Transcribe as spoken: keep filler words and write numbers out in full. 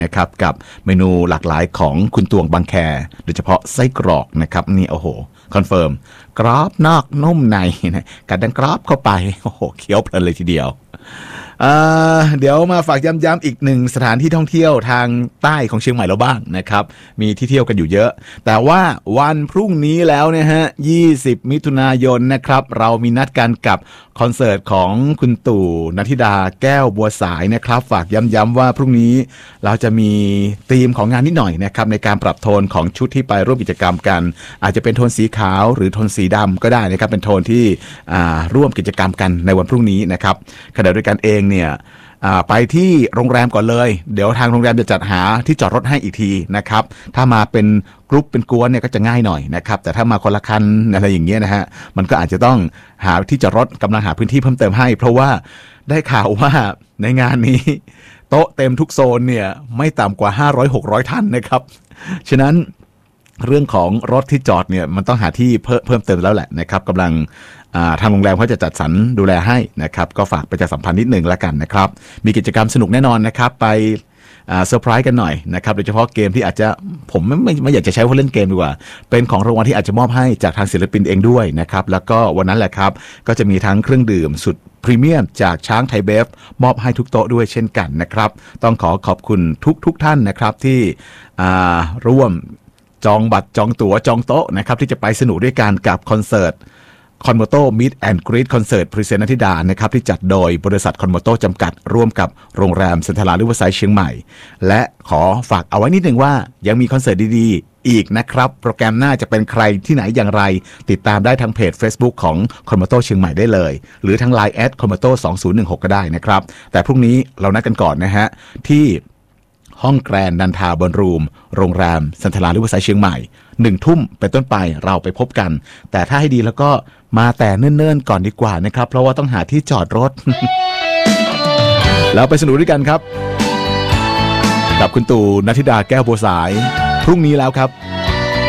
นะครับกับเมนูหลากหลายของคุณตวงบางแคโดยเฉพาะไส้กรอกนะครับนี่โอ้โหคอนเฟิร์มกรอบนอกนุ่มในนะกัดดังกรอบเข้าไปโอ้โหเคี้ยวเพลินเลยทีเดียวเอ่อเดี๋ยวมาฝากย้ำๆอีกหนึ่งสถานที่ท่องเที่ยวทางใต้ของเชียงใหม่เราบ้างนะครับมีที่เที่ยวกันอยู่เยอะแต่ว่าวันพรุ่งนี้แล้วเนี่ยฮะยี่สิบมิถุนายนนะครับเรามีนัดกันกับคอนเสิร์ตของคุณตู่ณัฐิดาแก้วบัวสายนะครับฝากย้ำๆว่าพรุ่งนี้เราจะมีธีมของงานนิดหน่อยนะครับในการปรับโทนของชุดที่ไปร่วมกิจกรรมกันอาจจะเป็นโทนสีขาวหรือโทนสีดำก็ได้นะครับเป็นโทนที่ร่วมกิจกรรมกันในวันพรุ่งนี้นะครับขณะเดียวกันเองเนี่ยไปที่โรงแรมก่อนเลยเดี๋ยวทางโรงแรมจะจัดหาที่จอดรถให้อีกทีนะครับถ้ามาเป็นกรุ๊ปเป็นกวนเนี่ยก็จะง่ายหน่อยนะครับแต่ถ้ามาคนละคันอะไรอย่างเงี้ยนะฮะมันก็อาจจะต้องหาที่จอดรถกำลังหาพื้นที่เพิ่มเติมให้เพราะว่าได้ข่าวว่าในงานนี้โต๊ะเต็มทุกโซนเนี่ยไม่ต่ำกว่า ห้าร้อยหกร้อย ท่านนะครับฉะนั้นเรื่องของรถที่จอดเนี่ยมันต้องหาที่เพิ่มเพิ่มเติมแล้วแหละนะครับกำลังทางโรงแรมเขาจะจัดสรรดูแลให้นะครับก็ฝากประชาสัมพันธ์นิดหนึ่งแล้วกันนะครับมีกิจกรรมสนุกแน่นอนนะครับไปเซอร์ไพรส์กันหน่อยนะครับโดยเฉพาะเกมที่อาจจะผมไม่ไม่ไม่อยากจะใช้ว่าเล่นเกมดีกว่าเป็นของรางวัลที่อาจจะมอบให้จากทางศิลปินเองด้วยนะครับแล้วก็วันนั้นแหละครับก็จะมีทั้งเครื่องดื่มสุดพรีเมียมจากช้างไทยเบฟมอบให้ทุกโต๊ะด้วยเช่นกันนะครับต้องขอขอบคุณทุกทุกท่านนะครับที่ร่วมจองบัตรจองตั๋วจองโต๊ะนะครับที่จะไปสนุกด้วยกันกับคอนเสิร์ตคอนโมโต้ Meet and Greet Concert Present ณัฐิดานะครับที่จัดโดยบริษัทคอนโมโต้จำกัดร่วมกับโรงแรมเซ็นทรัลริเวอร์ไซด์เชียงใหม่และขอฝากเอาไว้นิดนึงว่ายังมีคอนเสิร์ตดีๆอีกนะครับโปรแกรมหน้าจะเป็นใครที่ไหนอย่างไรติดตามได้ทางเพจ Facebook ของคอนโมโต้เชียงใหม่ได้เลยหรือทาง ไลน์ แอท คอนโมโต้ สองศูนย์หนึ่งหกก็ได้นะครับแต่พรุ่งนี้เรานัดกันก่อนนะฮะที่ห้องแกรนด์นันทาบอลรูมโรงแรมเซ็นทรัลริเวอร์ไซด์เชียงใหม่หนึ่งทุ่มเป็นต้นไปเราไปพบกันแต่ถ้าให้ดีแล้วก็มาแต่เนิ่นๆก่อนดีกว่านะครับเพราะว่าต้องหาที่จอดรถ แล้วไปสนุกด้วยกันครับกับคุณตู่ณัฐิดาแก้วบัวสายพรุ่งนี้แล้วครับ